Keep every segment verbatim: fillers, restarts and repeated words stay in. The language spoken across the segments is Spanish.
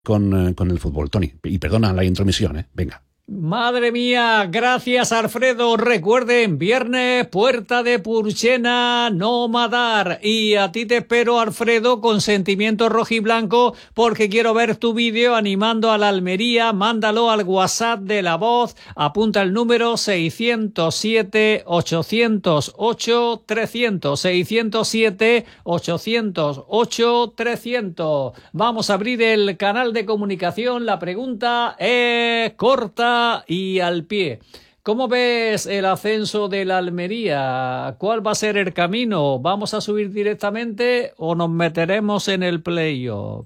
con, eh, con el fútbol, Tony. Y perdona la intromisión, ¿eh? Venga. Madre mía, gracias Alfredo. Recuerden, viernes, Puerta de Purchena, no Madar. Y a ti te espero, Alfredo, con sentimiento rojiblanco, porque quiero ver tu vídeo animando a la Almería. Mándalo al WhatsApp de La Voz. Apunta el número seiscientos siete, ochocientos ocho, trescientos. seiscientos siete, ochocientos ocho, trescientos. Vamos a abrir el canal de comunicación. La pregunta es corta y al pie. ¿Cómo ves el ascenso de la Almería? ¿Cuál va a ser el camino? ¿Vamos a subir directamente o nos meteremos en el playoff?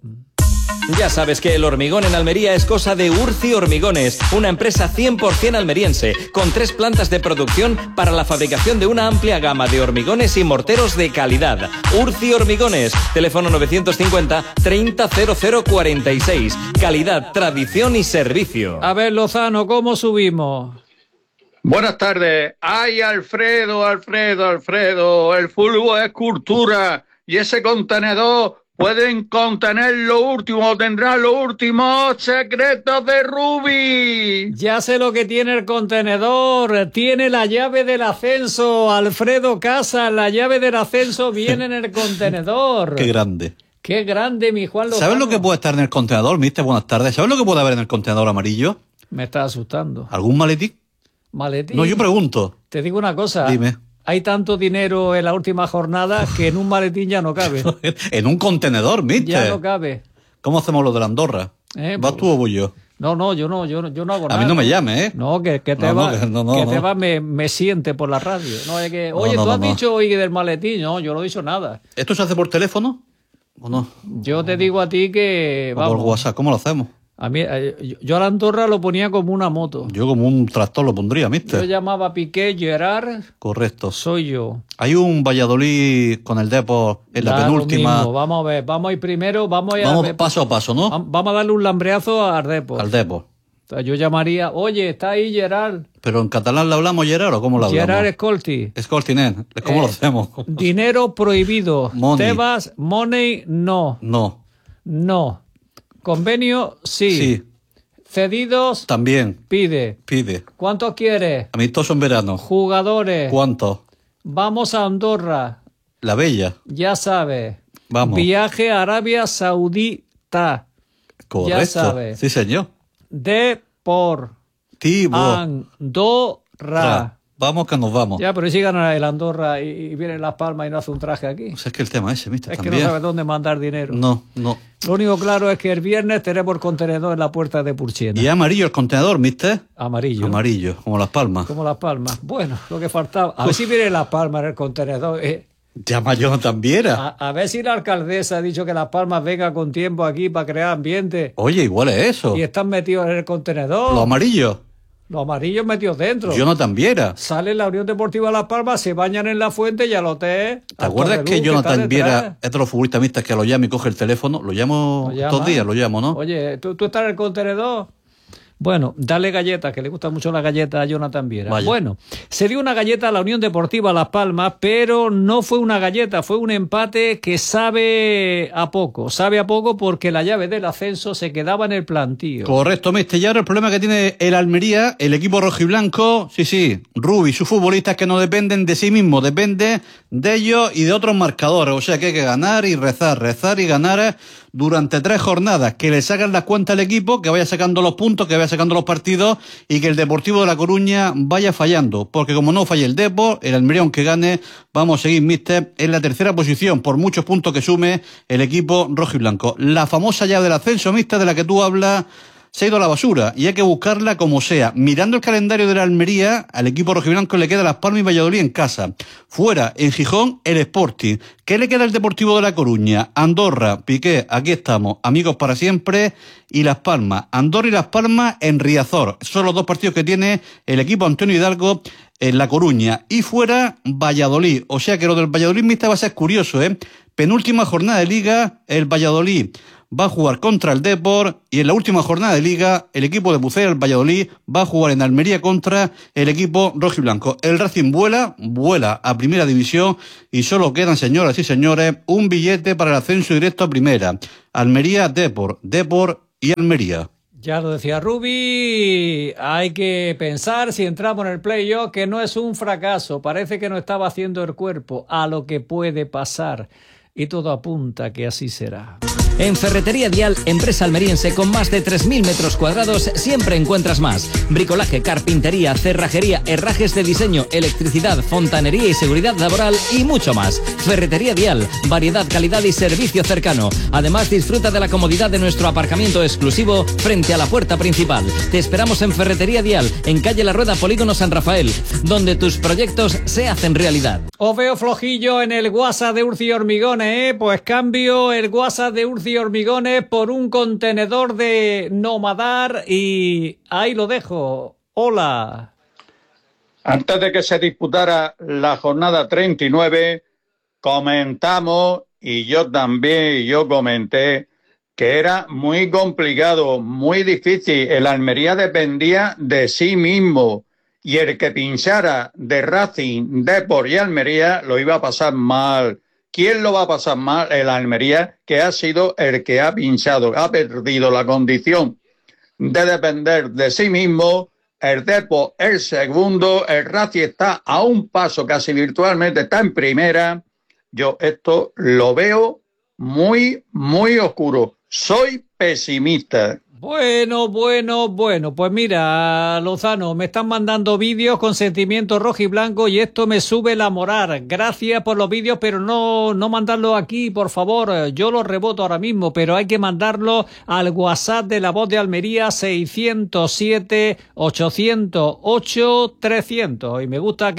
Ya sabes que el hormigón en Almería es cosa de Urci Hormigones, una empresa cien por ciento almeriense, con tres plantas de producción para la fabricación de una amplia gama de hormigones y morteros de calidad. Urci Hormigones, teléfono novecientos cincuenta, treinta, cero cero cuarenta y seis. Calidad, tradición y servicio. A ver, Lozano, ¿cómo subimos? Buenas tardes. Ay, Alfredo, Alfredo, Alfredo, el fútbol es cultura y ese contenedor pueden contener lo último, tendrá los últimos secretos de Rubi. Ya sé lo que tiene el contenedor, tiene la llave del ascenso, Alfredo Casas, la llave del ascenso viene en el contenedor. Qué grande. Qué grande, mi Juan Lozano. ¿Sabes lo que puede estar en el contenedor, mister? Buenas tardes. ¿Sabes lo que puede haber en el contenedor amarillo? Me está asustando. ¿Algún maletín? ¿Maletín? No, yo pregunto. Te digo una cosa. Dime. Hay tanto dinero en la última jornada que en un maletín ya no cabe. En un contenedor, mister. Ya no cabe. ¿Cómo hacemos lo de la Andorra? Eh, ¿Vas pues, tú o voy yo? No, no, yo no, yo no, yo no hago A nada. mí no me llame, ¿eh? No, que, que te No, va, no, que no, no, que no. te va me, me siente por la radio. No, es que, oye, No, no, tú has no, no. dicho hoy del maletín. No, yo no he dicho nada. ¿Esto se hace por teléfono o no? Yo te digo a ti que, ¿O vamos, por WhatsApp? ¿Cómo lo hacemos? a mí, eh, yo, yo a la Andorra lo ponía como una moto. Yo como un tractor lo pondría, Yo mister. llamaba a Piqué, Gerard, Correcto. soy yo. Hay un Valladolid con el Depor en la Da lo penúltima. mismo. Vamos a ver, vamos a ir primero, vamos a ir Vamos a, paso a paso, ¿no? vamos a darle un lambreazo a Ardepor. Al Depor. O sea, yo llamaría, oye, está ahí Gerard. ¿Pero en catalán le hablamos, Gerard, o cómo lo hablamos? Gerard Escolti. Escoltinen. ¿Cómo Eh, lo hacemos? Dinero prohibido. Money. Tebas, money, no. No. No. Convenio, sí. Sí. Cedidos, También. pide. Pide. ¿Cuántos quieres? Amistoso en verano. Jugadores. ¿Cuánto? Vamos a Andorra. La Bella. Ya sabes. Vamos. Viaje a Arabia Saudita. Correcto. Ya sabe. Sí, señor. De por Tibo. Andorra. Ra. Vamos que nos vamos. Ya, pero si gana el Andorra y, y viene Las Palmas y no hace un traje aquí. Pues es que el tema ese, mister, Es que también. no sabe dónde mandar dinero. No, no. Lo único claro es que el viernes tenemos el contenedor en la puerta de Purchena. Y amarillo el contenedor, mister. Amarillo. Amarillo, como Las Palmas. Como Las Palmas. Bueno, lo que faltaba. A ver si viene Las Palmas en el contenedor. eh. Llama yo también. A, a ver si la alcaldesa ha dicho que Las Palmas venga con tiempo aquí para crear ambiente. Oye, igual es eso. Y están metidos en el contenedor. Lo amarillo. Los amarillos metidos dentro. Yo no también. Sale la Unión Deportiva Las Palmas, se bañan en la fuente y al hotel. ¿Te acuerdas que Jonathan Viera es de los futbolistas mixtas que lo llama y coge el teléfono? Lo llamo Lo llama. todos días, lo llamo, ¿no? Oye, ¿tú, tú estás en el contenedor. Bueno, dale galletas, que le gusta mucho la galleta a Jonathan Viera. Vaya. Bueno, se dio una galleta a la Unión Deportiva Las Palmas, pero no fue una galleta, fue un empate que sabe a poco. Sabe a poco porque la llave del ascenso se quedaba en el plantío. Correcto, mister. Y ahora el problema que tiene el Almería, el equipo rojiblanco, sí, sí, Rubi, sus futbolistas que no dependen de sí mismos, depende de ellos y de otros marcadores. O sea que hay que ganar y rezar, rezar y ganar durante tres jornadas, que le sacan las cuentas al equipo, que vaya sacando los puntos, que vaya sacando los partidos y que el Deportivo de La Coruña vaya fallando, porque como no falle el Depor, el Almería aunque gane, vamos a seguir, mister, en la tercera posición, por muchos puntos que sume el equipo rojiblanco. La famosa llave del ascenso, mister, de la que tú hablas, se ha ido a la basura y hay que buscarla como sea. Mirando el calendario de la Almería, al equipo rojiblanco le queda Las Palmas y Valladolid en casa. Fuera, en Gijón, el Sporting. ¿Qué le queda al Deportivo de La Coruña? Andorra, Piqué, aquí estamos, amigos para siempre, y Las Palmas. Andorra y Las Palmas en Riazor. Son los dos partidos que tiene el equipo Antonio Hidalgo en La Coruña. Y fuera, Valladolid. O sea que lo del Valladolid mixta va a ser curioso, ¿eh? Penúltima jornada de Liga, el Valladolid va a jugar contra el Depor y en la última jornada de Liga el equipo de Pucela, el Valladolid, va a jugar en Almería contra el equipo rojiblanco. El Racing vuela, vuela a Primera División y solo quedan, señoras y señores, un billete para el ascenso directo a Primera. Almería, Depor, Depor, y Almería. Ya lo decía Rubi, hay que pensar si entramos en el playoff que no es un fracaso, parece que no estaba haciendo el cuerpo a lo que puede pasar y todo apunta que así será. En Ferretería Dial, empresa almeriense con más de tres mil metros cuadrados, siempre encuentras más. Bricolaje, carpintería, cerrajería, herrajes de diseño, electricidad, fontanería y seguridad laboral y mucho más. Ferretería Dial, variedad, calidad y servicio cercano. Además, disfruta de la comodidad de nuestro aparcamiento exclusivo frente a la puerta principal. Te esperamos en Ferretería Dial, en calle La Rueda, Polígono San Rafael, donde tus proyectos se hacen realidad. Os veo flojillo en el WhatsApp de Urci Hormigones, ¿eh? Pues cambio el WhatsApp de Urci Hormigones por un contenedor de Nomadar y ahí lo dejo. Hola. Antes de que se disputara la jornada treinta y nueve, comentamos, y yo también, y yo comenté, que era muy complicado, muy difícil. El Almería dependía de sí mismo y el que pinchara de Racing, Depor y Almería lo iba a pasar mal. ¿Quién lo va a pasar mal? El Almería, que ha sido el que ha pinchado, ha perdido la condición de depender de sí mismo. El Depor, el segundo, el Racing está a un paso, casi virtualmente está en primera. Yo esto lo veo muy, muy oscuro. Soy pesimista. Bueno, bueno, bueno, pues mira, Lozano, me están mandando vídeos con sentimiento rojo y blanco y esto me sube la moral. Gracias por los vídeos, pero no, no mandarlo aquí, por favor. Yo lo reboto ahora mismo, pero hay que mandarlo al WhatsApp de La Voz de Almería seiscientos siete, ochocientos ocho, trescientos. Y me gusta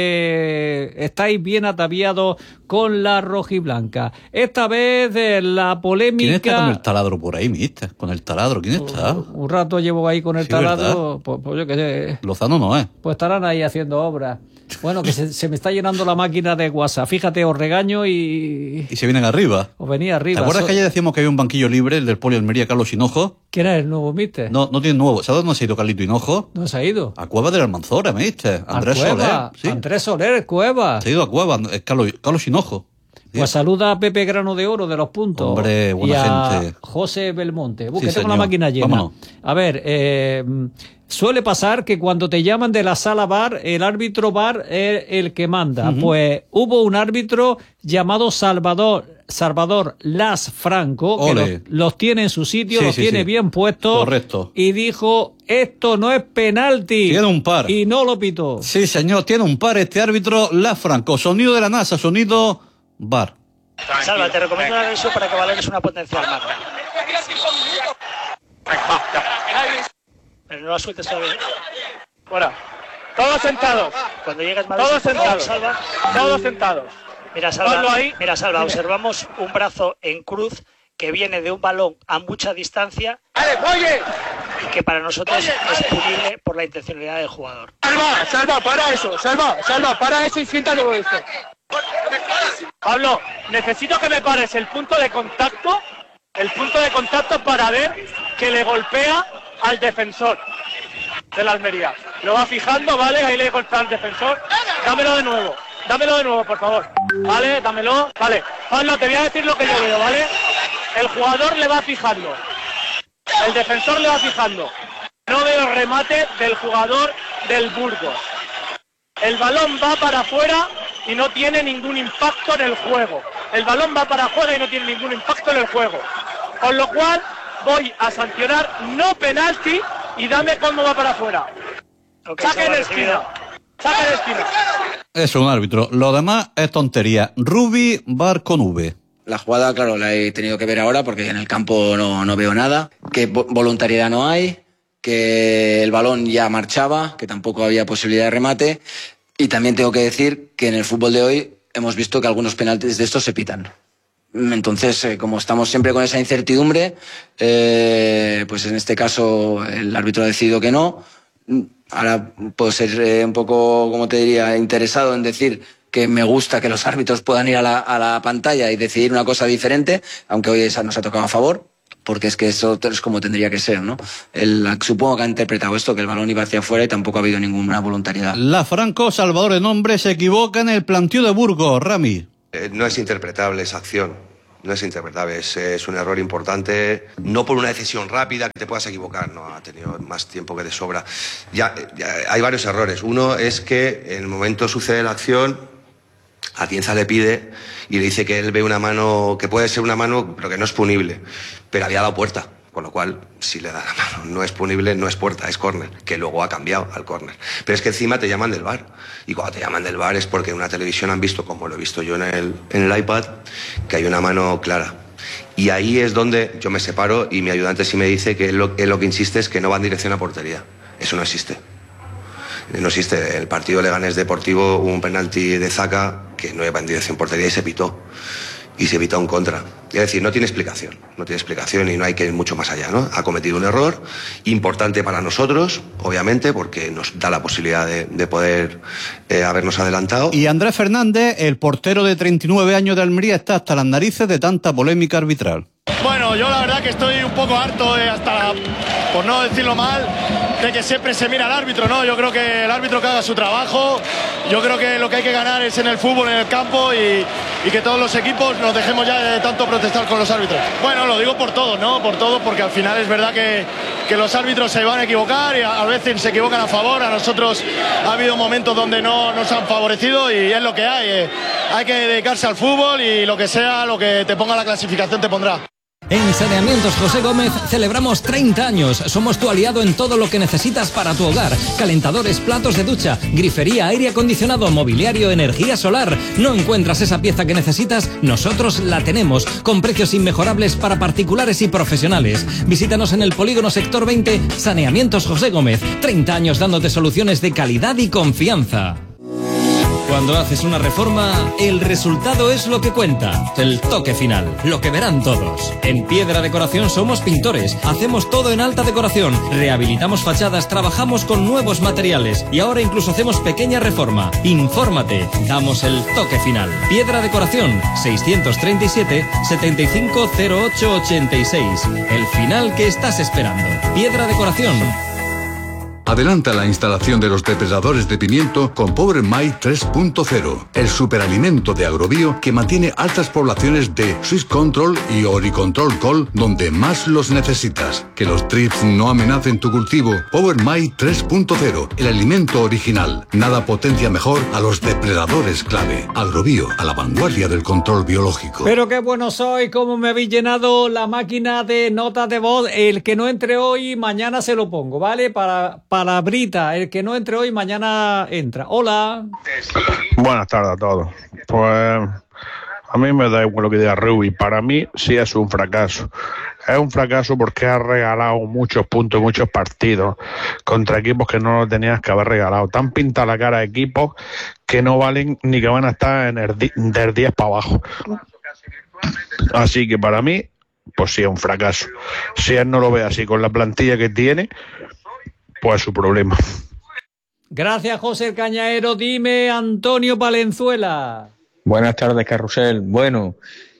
que estáis bien ataviados con la rojiblanca. Esta vez eh, la polémica... ¿Quién está con el taladro por ahí, mister? Con el taladro, ¿quién está? Un, un rato llevo ahí con el Sí, taladro, pues, pues yo qué sé. Lozano no es. Pues estarán ahí haciendo obras. Bueno, que se, se me está llenando la máquina de WhatsApp. Fíjate, os regaño y... Y se vienen arriba. Os venía arriba. ¿Te acuerdas so... que ayer decíamos que había un banquillo libre, el del Poli Almería, Carlos Hinojo? ¿Quién es el nuevo mister? No, no tiene nuevo. ¿Sabes dónde se ha ido Carlito Hinojo? ¿No se ha ido? A Cueva de la Almanzora, mister. Andrés ¿A Cueva? Soler. ¿Sí? Andrés Soler, Cueva. Se ha ido a Cueva, es Carlos, Carlos Hinojo. Pues saluda a Pepe Grano de Oro de Los Puntos. Hombre, buena y a gente. José Belmonte. Búsquete Sí, con la señor. máquina llena. Vámonos. A ver, eh, suele pasar que cuando te llaman de la sala bar, el árbitro bar es el que manda. Uh-huh. Pues hubo un árbitro llamado Salvador Salvador Las Franco, que los, los tiene en su sitio, sí, los sí, tiene sí. bien puestos. Correcto. Y dijo, esto no es penalti. Tiene un par. Y no lo pitó. Sí, señor, tiene un par este árbitro Las Franco. Sonido de la NASA, sonido bar. Salva, te recomiendo una revisión para que valores una potencial marca. Pero no la sueltes todavía. Bueno, todos sentados. Cuando llegues más Todos sentados. Salva. Todos sentados. Mira, Salva, Ponlo ahí. mira, Salva, observamos un brazo en cruz que viene de un balón a mucha distancia. ¡Vale, oye! Y que para nosotros es punible por la intencionalidad del jugador. Salva, Salva, para eso. Salva, Salva, para eso y siéntate con esto. Pablo, necesito que me pares el punto de contacto, el punto de contacto para ver que le golpea al defensor de la Almería. Lo va fijando, ¿vale? Ahí le golpea al defensor. Dámelo de nuevo, dámelo de nuevo, por favor. ¿Vale? Dámelo. Vale. Pablo, te voy a decir lo que yo veo, ¿vale? El jugador le va fijando. El defensor le va fijando. No veo remate del jugador del Burgos. El balón va para afuera y no tiene ningún impacto en el juego. El balón va para afuera y no tiene ningún impacto en el juego. Con lo cual voy a sancionar no penalti y dame cómo va para afuera. Okay, Saque en esquina. Saque en esquina. Es un árbitro. Lo demás es tontería. Rubi bar con V. La jugada, claro, la he tenido que ver ahora porque en el campo no, no veo nada. Que voluntariedad no hay. Que el balón ya marchaba. Que tampoco había posibilidad de remate. Y también tengo que decir que en el fútbol de hoy hemos visto que algunos penaltis de estos se pitan. Entonces, eh, como estamos siempre con esa incertidumbre, eh, pues en este caso el árbitro ha decidido que no. Ahora puedo ser eh, un poco, como te diría, interesado en decir que me gusta que los árbitros puedan ir a la, a la pantalla y decidir una cosa diferente, aunque hoy esa nos ha tocado a favor. Porque es que eso es como tendría que ser, ¿no? El, supongo que ha interpretado esto, que el balón iba hacia afuera y tampoco ha habido ninguna voluntariedad. La Franco, Salvador en nombre, se equivoca en el planteo de Burgos, Rami. Eh, no es interpretable esa acción. no es interpretable, es, es un error importante, no por una decisión rápida que te puedas equivocar, no, ha tenido más tiempo que de sobra. Ya, ya hay varios errores. Uno es que en el momento sucede la acción, Atienza le pide y le dice que él ve una mano, que puede ser una mano, pero que no es punible, pero había dado puerta. Con lo cual, si le da la mano, no es punible, no es puerta, es córner, que luego ha cambiado al córner. Pero es que encima te llaman del V A R. Y cuando te llaman del V A R es porque en una televisión han visto, como lo he visto yo en el, en el iPad, que hay una mano clara. Y ahí es donde yo me separo y mi ayudante sí me dice que él lo, él lo que insiste es que no va en dirección a portería. Eso no existe. No existe. El partido Leganés Deportivo hubo un penalti de Zaca que no iba en dirección a portería y se pitó. Y se evita un contra. Es decir, no tiene explicación, no tiene explicación y no hay que ir mucho más allá, ¿no? Ha cometido un error importante para nosotros, obviamente, porque nos da la posibilidad de, de poder eh, habernos adelantado. Y Andrés Fernández, el portero de treinta y nueve años de Almería, está hasta las narices de tanta polémica arbitral. Bueno, yo la verdad que estoy un poco harto, de hasta, por no decirlo mal, de que siempre se mira al árbitro, ¿no? Yo creo que el árbitro que haga su trabajo, yo creo que lo que hay que ganar es en el fútbol, en el campo y, y que todos los equipos nos dejemos ya de tanto protestar con los árbitros. Bueno, lo digo por todos, ¿no? Por todos, porque al final es verdad que, que los árbitros se van a equivocar y a, a veces se equivocan a favor, a nosotros ha habido momentos donde no nos han favorecido y es lo que hay. Eh. Hay que dedicarse al fútbol y lo que sea, lo que te ponga la clasificación te pondrá. En Saneamientos José Gómez celebramos treinta años. Somos tu aliado en todo lo que necesitas para tu hogar. Calentadores, platos de ducha, grifería, aire acondicionado, mobiliario, energía solar. ¿No encuentras esa pieza que necesitas? Nosotros la tenemos, con precios inmejorables para particulares y profesionales. Visítanos en el Polígono Sector veinte, Saneamientos José Gómez. treinta años dándote soluciones de calidad y confianza. Cuando haces una reforma, el resultado es lo que cuenta, el toque final, lo que verán todos. En Piedra Decoración somos pintores, hacemos todo en alta decoración, rehabilitamos fachadas, trabajamos con nuevos materiales y ahora incluso hacemos pequeña reforma. Infórmate, damos el toque final. Piedra Decoración, seiscientos treinta y siete, setenta y cinco cero ocho ochenta y seis. El final que estás esperando. Piedra Decoración. Adelanta la instalación de los depredadores de pimiento con Power My tres punto cero, el superalimento de Agrobio que mantiene altas poblaciones de Swiss Control y Oricontrol Col donde más los necesitas. Que los trips no amenacen tu cultivo. Power My tres punto cero, el alimento original. Nada potencia mejor a los depredadores clave. Agrobio, a la vanguardia del control biológico. Pero qué bueno soy, cómo me habéis llenado la máquina de notas de voz. El que no entre hoy, mañana se lo pongo, ¿vale? Para... Palabrita, el que no entre hoy, mañana entra. Hola. Buenas tardes a todos. Pues a mí me da igual lo que diga Rubi. Para mí sí es un fracaso. Es un fracaso porque ha regalado muchos puntos, muchos partidos contra equipos que no lo tenías que haber regalado. Te han pintado la cara a equipos que no valen ni que van a estar en el del diez para abajo. Así que para mí, pues sí es un fracaso. Si él no lo ve así con la plantilla que tiene, pues su problema. Gracias, José el Cañaero. Dime, Antonio Valenzuela. Buenas tardes, Carrusel. Bueno,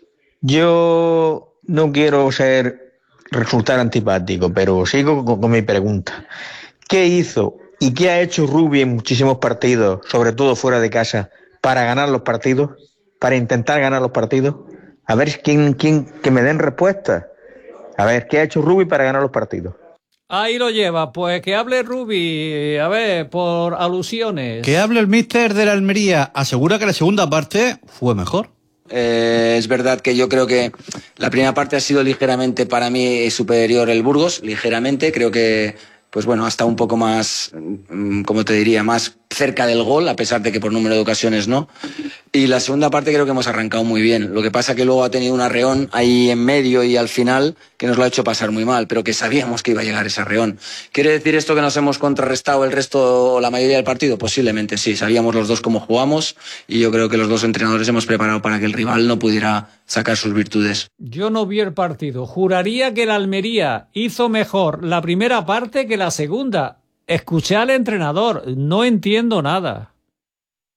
yo no quiero ser resultar antipático, pero sigo con, con mi pregunta. ¿Qué hizo y qué ha hecho Rubi en muchísimos partidos, sobre todo fuera de casa, para ganar los partidos? Para intentar ganar los partidos. A ver, quién, quién, que me den respuesta. A ver, ¿qué ha hecho Rubi para ganar los partidos? Ahí lo lleva, pues que hable Rubi, a ver, por alusiones. Que hable el míster de la Almería, asegura que la segunda parte fue mejor. Eh, es verdad que yo creo que la primera parte ha sido ligeramente para mí superior el Burgos, ligeramente, creo que pues bueno, hasta un poco más, como te diría, más cerca del gol, a pesar de que por número de ocasiones no. Y la segunda parte creo que hemos arrancado muy bien. Lo que pasa que luego ha tenido un arreón ahí en medio y al final que nos lo ha hecho pasar muy mal, pero que sabíamos que iba a llegar ese arreón. ¿Quiere decir esto que nos hemos contrarrestado el resto o la mayoría del partido? Posiblemente sí. Sabíamos los dos cómo jugamos y yo creo que los dos entrenadores hemos preparado para que el rival no pudiera sacar sus virtudes. Yo no vi el partido. Juraría que el Almería hizo mejor la primera parte que la segunda. Escuché al entrenador. No entiendo nada.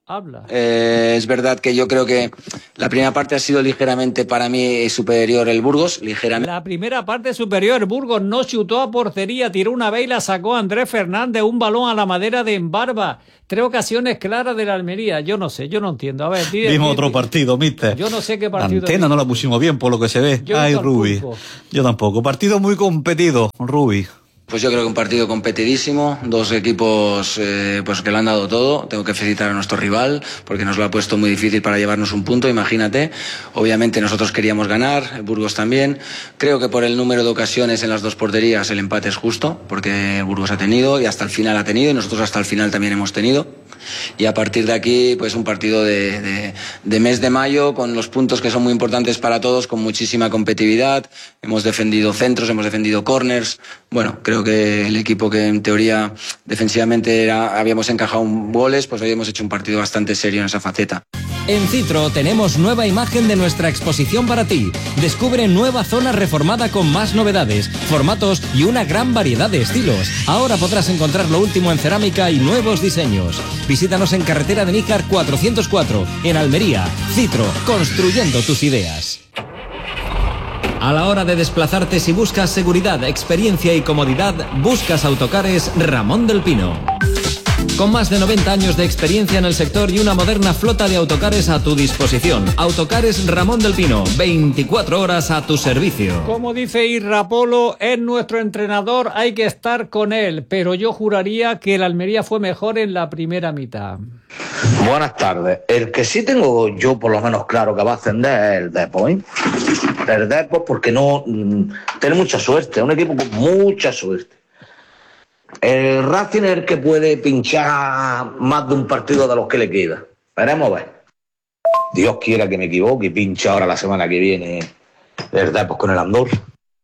Habla. Eh, es verdad que yo creo que la primera parte ha sido ligeramente para mí superior el Burgos, ligeramente. La primera parte superior, Burgos no chutó a portería, tiró una vez y la sacó Andrés Fernández, un balón a la madera de Embarba. Tres ocasiones claras de la Almería. Yo no sé, yo no entiendo. A ver, dime, Vimos dime, otro partido, mister. Yo no sé qué La partido. antena no la pusimos bien por lo que se ve. Yo Ay, tampoco. Rubi. Yo tampoco. Partido muy competido, Rubi. Pues yo creo que un partido competidísimo, dos equipos eh, pues que lo han dado todo. Tengo que felicitar a nuestro rival porque nos lo ha puesto muy difícil para llevarnos un punto, imagínate. Obviamente nosotros queríamos ganar, Burgos también. Creo que por el número de ocasiones en las dos porterías el empate es justo, porque Burgos ha tenido y hasta el final ha tenido y nosotros hasta el final también hemos tenido. Y a partir de aquí, pues un partido de, de, de mes de mayo con los puntos que son muy importantes para todos, con muchísima competitividad. Hemos defendido centros, hemos defendido corners. Bueno, creo que el equipo que en teoría defensivamente era, habíamos encajado goles, pues hoy hemos hecho un partido bastante serio en esa faceta. En Citro tenemos nueva imagen de nuestra exposición para ti. Descubre nueva zona reformada con más novedades, formatos y una gran variedad de estilos. Ahora podrás encontrar lo último en cerámica y nuevos diseños. Visítanos en carretera de Níjar cuatrocientos cuatro, en Almería. Citro, construyendo tus ideas. A la hora de desplazarte, si buscas seguridad, experiencia y comodidad, buscas Autocares Ramón del Pino. Con más de noventa años de experiencia en el sector y una moderna flota de autocares a tu disposición. Autocares Ramón del Pino, veinticuatro horas a tu servicio. Como dice Irra Polo, es nuestro entrenador, hay que estar con él, pero yo juraría que el Almería fue mejor en la primera mitad. Buenas tardes. El que sí tengo yo por lo menos claro que va a ascender es el Depor, ¿eh? El Depor porque no mmm, tiene mucha suerte, un equipo con mucha suerte. El Racing es el que puede pinchar más de un partido de los que le queda. Veremos a ver. Dios quiera que me equivoque y pinche ahora la semana que viene el Depor con el Andorra.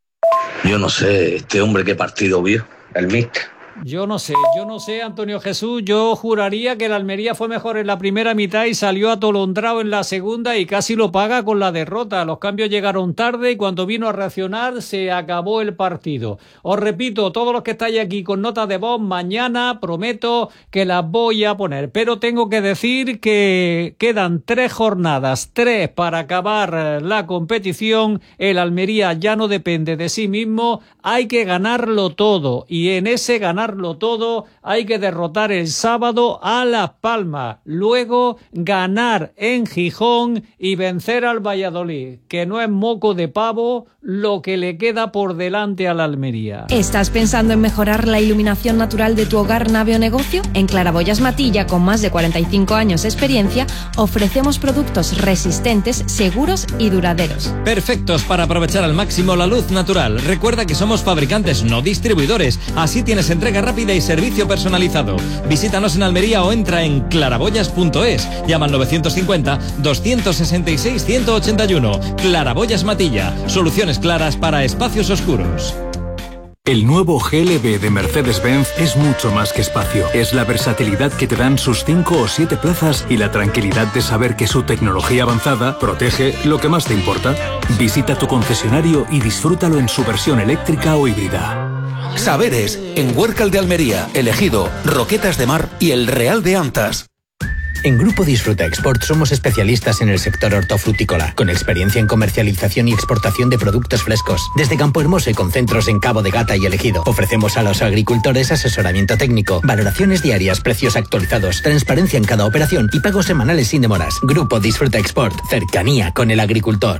Yo no sé, este hombre qué partido vio, el míster. Yo no sé, yo no sé, Antonio Jesús, yo juraría que el Almería fue mejor en la primera mitad y salió atolondrado en la segunda y casi lo paga con la derrota. Los cambios llegaron tarde y cuando vino a reaccionar se acabó el partido. Os repito, todos los que estáis aquí con notas de voz, mañana prometo que las voy a poner. Pero tengo que decir que quedan tres jornadas, tres para acabar la competición. El Almería ya no depende de sí mismo, hay que ganarlo todo y en ese ganar todo, hay que derrotar el sábado a Las Palmas, luego ganar en Gijón y vencer al Valladolid, que no es moco de pavo lo que le queda por delante a la Almería. ¿Estás pensando en mejorar la iluminación natural de tu hogar, nave o negocio? En Claraboyas Matilla, con más de cuarenta y cinco años de experiencia, ofrecemos productos resistentes, seguros y duraderos. Perfectos para aprovechar al máximo la luz natural. Recuerda que somos fabricantes, no distribuidores. Así tienes entrega rápida y servicio personalizado. Visítanos en Almería o entra en claraboyas punto es. Llama al novecientos cincuenta, doscientos sesenta y seis, ciento ochenta y uno. Claraboyas Matilla. Soluciones claras para espacios oscuros. El nuevo G L B de Mercedes-Benz es mucho más que espacio. Es la versatilidad que te dan sus cinco o siete plazas y la tranquilidad de saber que su tecnología avanzada protege lo que más te importa. Visita tu concesionario y disfrútalo en su versión eléctrica o híbrida. Saberes, en Huércal de Almería, El Ejido, Roquetas de Mar y El Real de Antas. En Grupo Disfruta Export somos especialistas en el sector hortofrutícola, con experiencia en comercialización y exportación de productos frescos. Desde Campo Hermoso y con centros en Cabo de Gata y El Ejido, ofrecemos a los agricultores asesoramiento técnico, valoraciones diarias, precios actualizados, transparencia en cada operación y pagos semanales sin demoras. Grupo Disfruta Export, cercanía con el agricultor.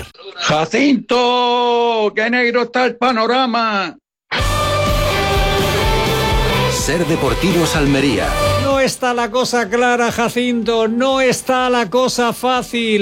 Jacinto, qué negro está el panorama. Ser Deportivos Almería. No está la cosa clara, Jacinto, no está la cosa fácil.